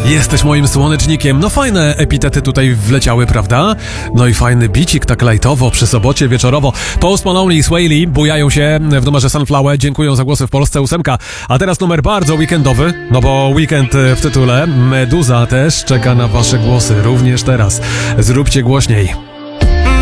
Jesteś moim słonecznikiem. No fajne epitety tutaj wleciały, prawda? No i fajny bicik tak lajtowo przy sobocie wieczorowo. Post Malone i Swae Lee bujają się w numerze Sunflower. Dziękuję za głosy w Polsce 8. A teraz numer bardzo weekendowy, no bo weekend w tytule. Meduza też czeka na wasze głosy, również teraz. Zróbcie głośniej.